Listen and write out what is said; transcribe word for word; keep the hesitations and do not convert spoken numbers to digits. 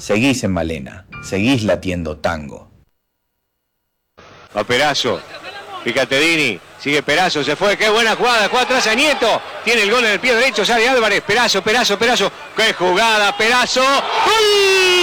seguís en Malena, seguís latiendo tango. A Perazo, Picatedini, sigue Perazo, se fue, qué buena jugada, juega atrás a Nieto, tiene el gol en el pie derecho, sale Álvarez, Perazo, Perazo, Perazo, qué jugada, Perazo, ¡gol!